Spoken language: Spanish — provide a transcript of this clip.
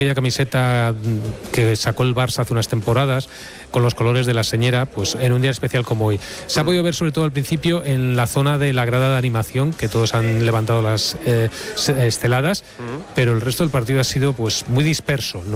aquella camiseta que sacó el Barça hace unas temporadas con los colores de la señera, pues en un día especial como hoy. Se ha podido ver sobre todo al principio en la zona de la grada de animación, que todos han levantado las esteladas, pero el resto del partido ha sido pues muy disperso, ¿no?